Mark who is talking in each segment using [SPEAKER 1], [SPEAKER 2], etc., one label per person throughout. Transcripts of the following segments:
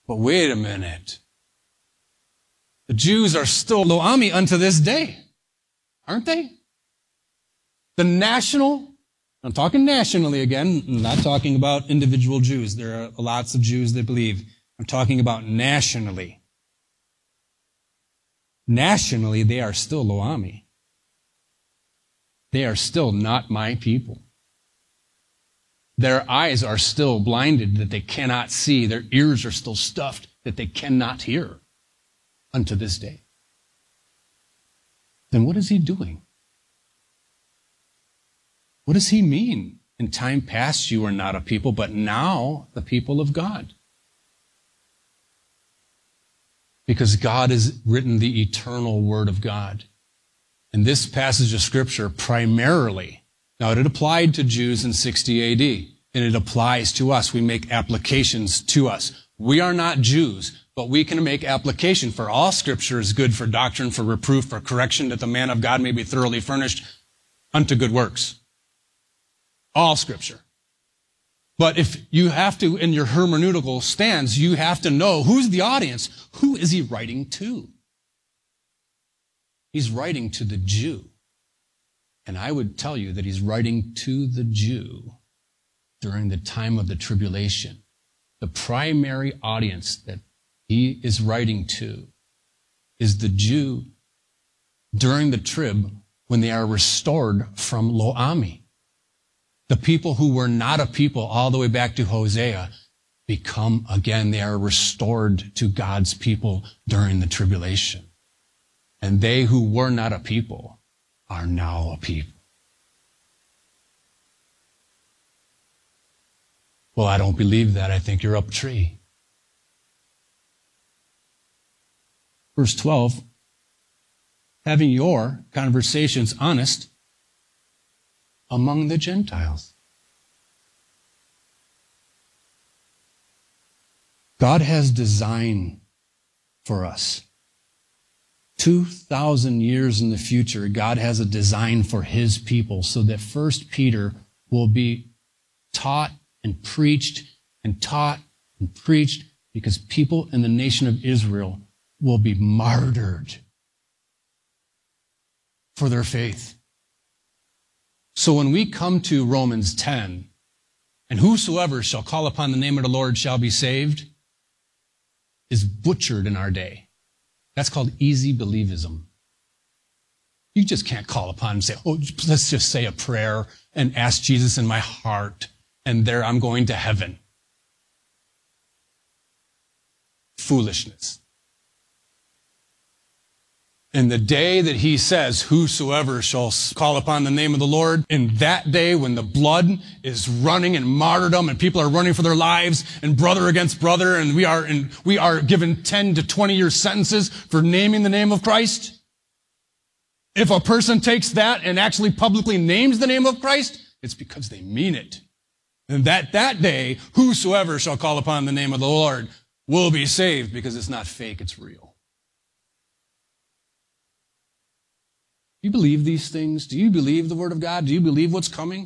[SPEAKER 1] But wait a minute. The Jews are still Lo Ami unto this day, aren't they? I'm talking nationally again, I'm not talking about individual Jews. There are lots of Jews that believe. I'm talking about nationally. Nationally, they are still Lo Ami. They are still not my people. Their eyes are still blinded that they cannot see. Their ears are still stuffed that they cannot hear unto this day. Then what is he doing? What does he mean? In time past you were not a people, but now the people of God. Because God has written the eternal Word of God. And this passage of Scripture primarily, now it applied to Jews in 60 AD, and it applies to us. We make applications to us. We are not Jews, but we can make application, for all Scripture is good for doctrine, for reproof, for correction, that the man of God may be thoroughly furnished unto good works. All Scripture. But if you have to, in your hermeneutical stance, you have to know who's the audience. Who is he writing to? He's writing to the Jew. And I would tell you that he's writing to the Jew during the time of the tribulation. The primary audience that he is writing to is the Jew during the trib when they are restored from Lo Ami. The people who were not a people all the way back to Hosea become, again, they are restored to God's people during the tribulation. And they who were not a people are now a people. Well, I don't believe that. I think you're up tree. Verse 12, having your conversations honest among the Gentiles. God has design for us. 2,000 years in the future, God has a design for his people so that 1 Peter will be taught and preached and taught and preached because people in the nation of Israel will be martyred for their faith. So when we come to Romans 10, and whosoever shall call upon the name of the Lord shall be saved, is butchered in our day. That's called easy believism. You just can't call upon and say, oh, let's just say a prayer and ask Jesus in my heart, and there I'm going to heaven. Foolishness. And the day that he says, whosoever shall call upon the name of the Lord, in that day when the blood is running in martyrdom and people are running for their lives and brother against brother and we are given 10 to 20 year sentences for naming the name of Christ. If a person takes that and actually publicly names the name of Christ, it's because they mean it. And that day, whosoever shall call upon the name of the Lord will be saved because it's not fake, it's real. Do you believe these things? Do you believe the Word of God? Do you believe what's coming?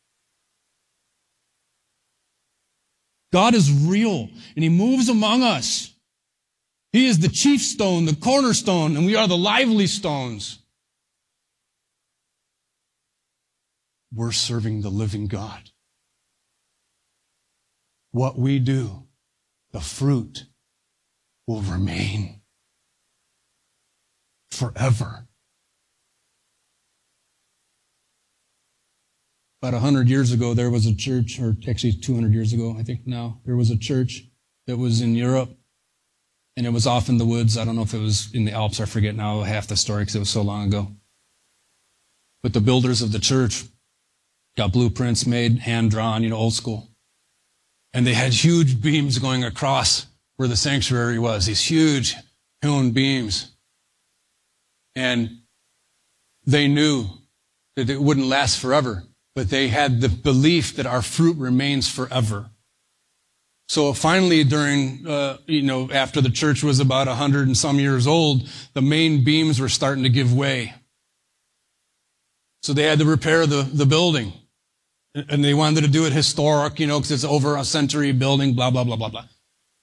[SPEAKER 1] God is real, and he moves among us. He is the chief stone, the cornerstone, and we are the lively stones. We're serving the living God. What we do, the fruit will remain forever. About 100 years ago, there was a church, or actually 200 years ago, I think now, there was a church that was in Europe, and it was off in the woods. I don't know if it was in the Alps, I forget now half the story because it was so long ago. But the builders of the church got blueprints made, hand-drawn, old school. And they had huge beams going across where the sanctuary was, these huge hewn beams. And they knew that it wouldn't last forever. But they had the belief that our fruit remains forever. So finally during, after the church was about 100 and some years old, the main beams were starting to give way. So they had to repair the building. And they wanted to do it historic, because it's over a century building, blah, blah, blah, blah, blah.